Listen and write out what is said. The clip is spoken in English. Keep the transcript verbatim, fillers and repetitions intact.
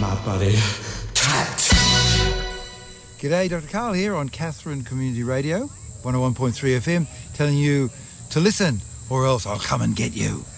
my body tight. G'day, Doctor Karl here on Katherine Community Radio, one oh one point three F M, telling you to listen or else I'll come and get you.